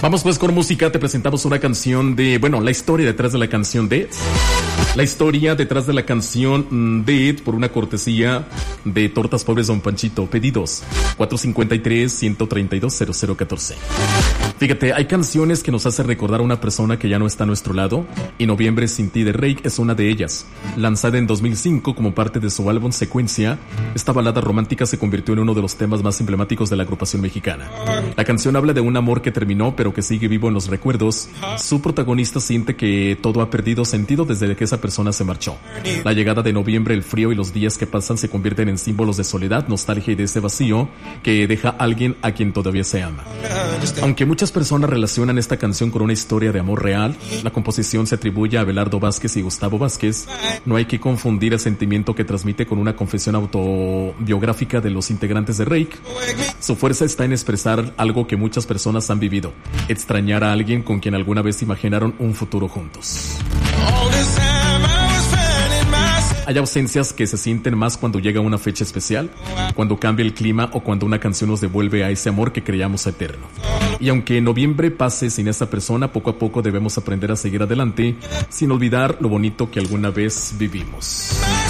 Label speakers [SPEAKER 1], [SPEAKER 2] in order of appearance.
[SPEAKER 1] Vamos pues con música, te presentamos una canción de, la historia detrás de la canción de... La historia detrás de la canción de por una cortesía de Tortas Pobres Don Panchito. Pedidos 453-132-0014. Fíjate, hay canciones que nos hacen recordar a una persona que ya no está a nuestro lado, y Noviembre sin ti de Reik es una de ellas. Lanzada en 2005 como parte de su álbum Secuencia, esta balada romántica se convirtió en uno de los temas más emblemáticos de la agrupación mexicana. La canción habla de un amor que terminó pero que sigue vivo en los recuerdos. Su protagonista siente que todo ha perdido sentido desde que esa persona se marchó. La llegada de noviembre, el frío y los días que pasan se convierten en símbolos de soledad, nostalgia y de ese vacío que deja a alguien a quien todavía se ama. Aunque muchas personas relacionan esta canción con una historia de amor real, la composición se atribuye a Abelardo Vázquez y Gustavo Vázquez. No hay que confundir el sentimiento que transmite con una confesión autobiográfica de los integrantes de Reik. Su fuerza está en expresar algo que muchas personas han vivido: extrañar a alguien con quien alguna vez imaginaron un futuro juntos. Hay ausencias que se sienten más cuando llega una fecha especial, cuando cambia el clima o cuando una canción nos devuelve a ese amor que creíamos eterno. Y aunque noviembre pase sin esa persona, poco a poco debemos aprender a seguir adelante sin olvidar lo bonito que alguna vez vivimos.